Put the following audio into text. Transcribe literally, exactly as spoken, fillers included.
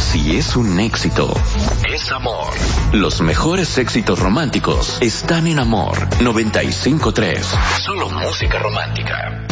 Si es un éxito, es amor. Los mejores éxitos románticos están en Amor noventa y cinco punto tres. Solo música romántica.